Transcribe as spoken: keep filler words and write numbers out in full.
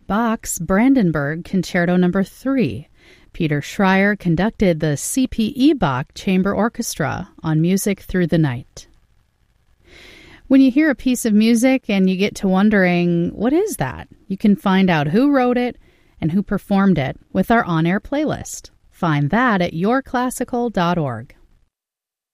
Bach's Brandenburg Concerto Number three. Peter Schreier conducted the C P E Bach Chamber Orchestra on Music Through the Night. When you hear a piece of music and you get to wondering, what is that? You can find out who wrote it and who performed it with our on-air playlist. Find that at your classical dot org.